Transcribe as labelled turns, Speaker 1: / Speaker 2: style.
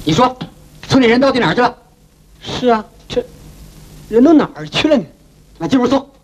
Speaker 1: 你说，村里人到底哪儿去了？
Speaker 2: 是啊，这人都哪儿去了呢？
Speaker 1: 那进屋搜。